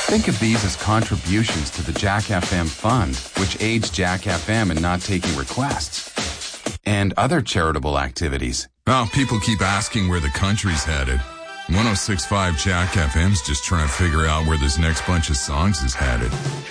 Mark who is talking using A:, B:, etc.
A: Think of these as contributions to the Jack FM Fund, which aids Jack FM in not taking requests, and other charitable activities.
B: Well, people keep asking where the country's headed. 106.5 Jack FM's just trying to figure out where this next bunch of songs is headed.